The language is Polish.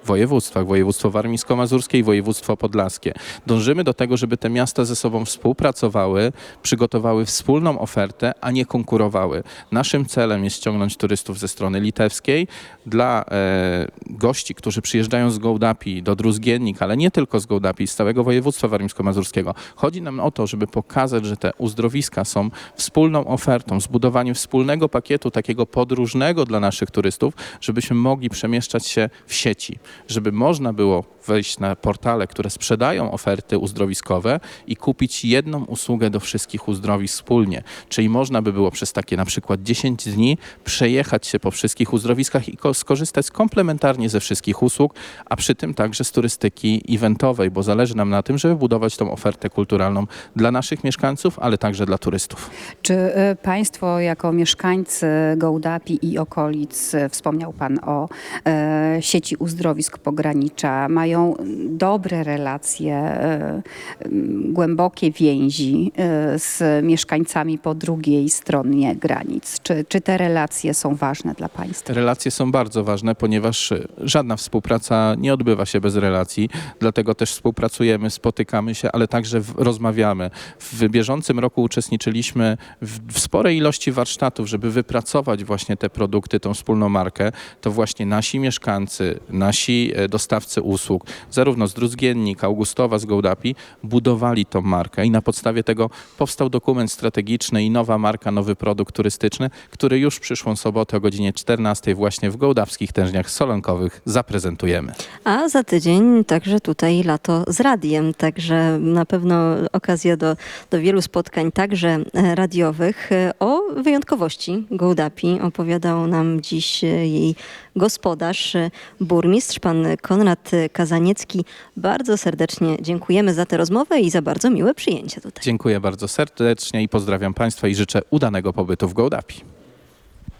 województwach, województwo warmińsko-mazurskie i województwo podlaskie. Dążymy do tego, żeby te miasta ze sobą współpracowały, przygotowały wspólną ofertę, a nie konkurowały. Naszym celem jest ściągnąć turystów ze strony litewskiej. Dla gości, którzy przyjeżdżają z Gołdapi do Druzgiennik, ale nie tylko z Gołdapi, z całego województwa warmińsko-mazurskiego, chodzi nam o to, żeby pokazać, że te uzdrowiska są wspólną ofertą, zbudowaniem wspólnego pakietu takiego podróżnego dla naszych turystów, żebyśmy mogli przemieszczać się w sieci, żeby można było wejść na portale, które sprzedają oferty uzdrowiskowe i kupić jedną usługę do wszystkich uzdrowisk wspólnie. Czyli można by było przez takie na przykład 10 dni przejechać się po wszystkich uzdrowiskach i skorzystać komplementarnie ze wszystkich usług, a przy tym także z turystyki eventowej, bo zależy nam na tym, żeby budować tą ofertę kulturalną dla naszych mieszkańców, ale także dla turystów. Czy państwo jako mieszkańcy Gołdapi i okolic, wspomniał pan o sieci uzdrowisk pogranicza, mają dobre relacje, głębokie więzi z mieszkańcami po drugiej stronie granic? Czy te relacje są ważne dla państwa? Relacje są bardzo ważne, ponieważ żadna współpraca nie odbywa się bez relacji, dlatego też współpracujemy, spotykamy się, ale także rozmawiamy. W bieżącym roku uczestniczyliśmy w sporej ilości warsztatów, żeby wypracować właśnie te produkty, tą wspólną markę. To właśnie nasi mieszkańcy, nasi dostawcy usług, zarówno z Druzgiennik, Augustowa, z Gołdapi, budowali tą markę i na podstawie tego powstał dokument strategiczny i nowa marka, nowy produkt turystyczny, który już w przyszłą sobotę o godzinie 14 właśnie w gołdawskich tężniach solonkowych zaprezentujemy. A za tydzień także tutaj lato z radiem, także na pewno okazja do wielu spotkań, także radiowych. O wyjątkowości Gołdapi opowiadał nam dziś jej gospodarz, burmistrz, pan Konrad Kazaniecki. Bardzo serdecznie dziękujemy za tę rozmowę i za bardzo miłe przyjęcie tutaj. Dziękuję bardzo serdecznie i pozdrawiam Państwa i życzę udanego pobytu w Gołdapi.